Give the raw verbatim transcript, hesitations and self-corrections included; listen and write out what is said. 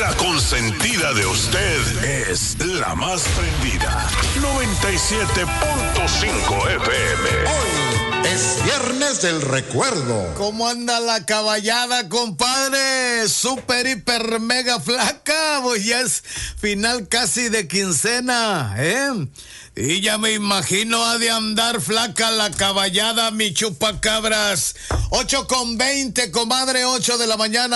La consentida de usted es la más prendida. noventa y siete punto cinco F M. Hoy es viernes del recuerdo. ¿Cómo anda la caballada, compadre? Super, hiper, mega flaca. Pues ya es final casi de quincena, ¿eh? Y ya me imagino ha de andar flaca la caballada, mi chupacabras. ocho con veinte, comadre, ocho de la mañana.